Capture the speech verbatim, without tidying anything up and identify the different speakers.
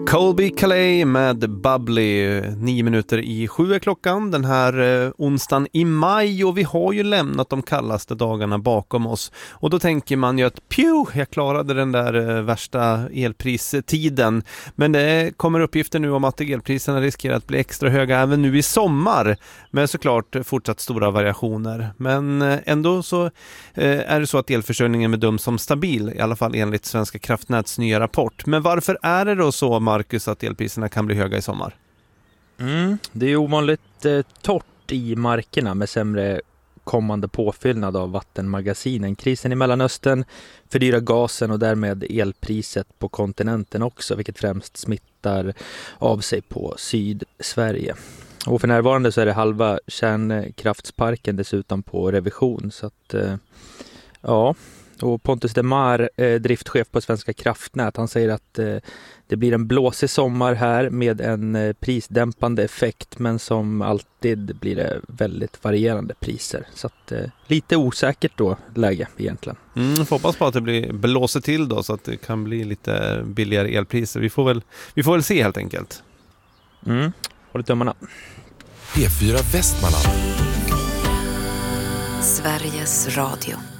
Speaker 1: Colby Calais med Bubbly. Nio minuter i sju är klockan den här eh, onsdagen i maj, och vi har ju lämnat de kallaste dagarna bakom oss. Och då tänker man ju att pju, jag klarade den där eh, värsta elpristiden. Men det kommer uppgifter nu om att elpriserna riskerar att bli extra höga även nu i sommar. Med såklart fortsatt stora variationer. Men eh, ändå så eh, är det så att elförsörjningen bedöms som stabil, i alla fall enligt Svenska kraftnäts nya rapport. Men varför är det då så, Marcus, att elpriserna kan bli höga i sommar?
Speaker 2: Mm, det är ovanligt eh, torrt i markerna med sämre kommande påfyllnad av vattenmagasinen. Krisen i Mellanöstern fördyrar gasen och därmed elpriset på kontinenten också, vilket främst smittar av sig på Sydsverige. Och för närvarande så är det halva kärnkraftsparken dessutom på revision, så att eh, ja. Och Pontus Demar, eh, driftchef på Svenska kraftnät, han säger att eh, det blir en blåsig sommar här med en eh, prisdämpande effekt, men som alltid blir det väldigt varierande priser. Så att, eh, lite osäkert då läge egentligen.
Speaker 1: Mm, får hoppas på att det blir blåser till då, så att det kan bli lite billigare elpriser. Vi får väl, vi får väl se helt enkelt.
Speaker 2: Mm, håll tummarna.
Speaker 3: P fyra Västmanland.
Speaker 4: Sveriges Radio.